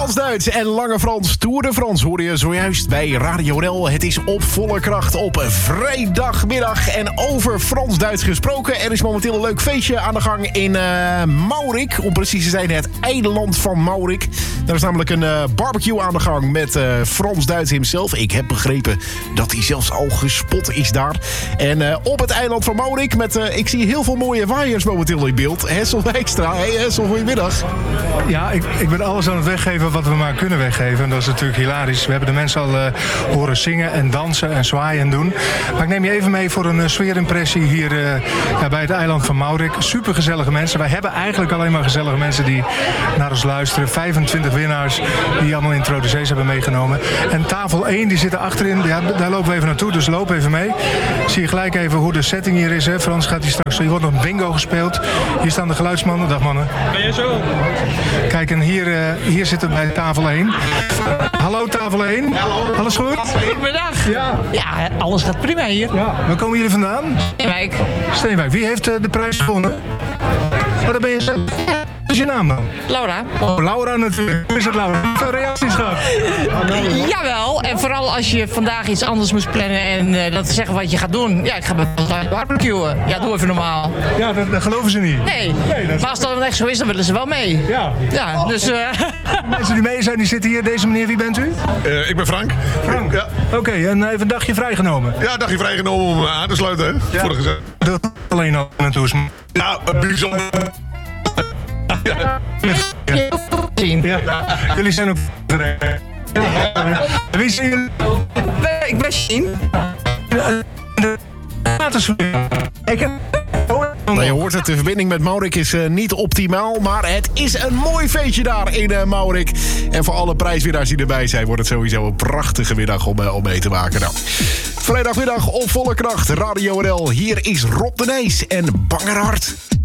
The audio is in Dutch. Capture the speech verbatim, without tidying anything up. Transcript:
Frans-Duits en Lange Frans. Tour de France hoorde je zojuist bij Radio R L. Het is op volle kracht op vrijdagmiddag. En over Frans-Duits gesproken. Er is momenteel een leuk feestje aan de gang in uh, Maurik. Om precies te zijn het eiland van Maurik. Daar is namelijk een uh, barbecue aan de gang met uh, Frans-Duits himself. Ik heb begrepen dat hij zelfs al gespot is daar. En uh, op het eiland van Maurik met, uh, ik zie heel veel mooie waaiers momenteel in beeld. Hessel Wijkstra. Hey Hessel, goedemiddag. Ja, ik, ik ben alles aan het weggeven wat we maar kunnen weggeven. En dat is natuurlijk hilarisch. We hebben de mensen al uh, horen zingen en dansen en zwaaien en doen. Maar ik neem je even mee voor een uh, sfeerimpressie hier uh, ja, bij het eiland van Maurik. Super gezellige mensen. Wij hebben eigenlijk alleen maar gezellige mensen die naar ons luisteren. vijfentwintig winnaars die allemaal introducees hebben meegenomen. En tafel één, die zitten achterin. Ja, daar lopen we even naartoe, dus loop even mee. Zie je gelijk even hoe de setting hier is. Hè. Frans gaat hier straks... Hier wordt nog bingo gespeeld. Hier staan de geluidsmannen. Dag mannen. Ben je zo? Kijk, en hier, uh, hier zitten we bij tafel één. Hallo tafel één. Hallo. Alles goed? Goedemiddag. Ja. Ja, alles gaat prima hier. Ja. Waar komen jullie vandaan? Steenwijk. Steenwijk. Wie heeft uh, de prijs gewonnen? Oh, daar ben je zo. Wat is je naam dan? Laura. Oh, Laura natuurlijk. Hoe is het, Laura? Veel reacties gehad? Jawel, en vooral als je vandaag iets anders moest plannen en uh, dat zeggen wat je gaat doen. Ja, ik ga bij barbecuen. Ja, doe even normaal. Ja, dat, dat geloven ze niet. Nee, nee dat is... maar als dat dan echt zo is, dan willen ze wel mee. Ja. Ja, dus... Uh... Mensen die mee zijn, die zitten hier. Deze meneer, wie bent u? Uh, ik ben Frank. Frank? Ja. Oké, okay, en even een dagje vrijgenomen. Ja, een dagje vrijgenomen om aan te sluiten, hè? Ja. Voor de gezin. Dat alleen al naartoe is. Nou, uh, bijzonder. Ja. Ja. Ja. Jullie zijn ook... Ja. Wie zijn jullie? Ik ben Sien. Ik heb... Nou, je hoort het, de verbinding met Maurik is uh, niet optimaal. Maar het is een mooi feestje daar in uh, Maurik. En voor alle prijswinnaars die erbij zijn, wordt het sowieso een prachtige middag om, uh, om mee te maken. Nou, vrijdagmiddag op volle kracht, Radio R L. Hier is Rob de Nijs en Bangerhart.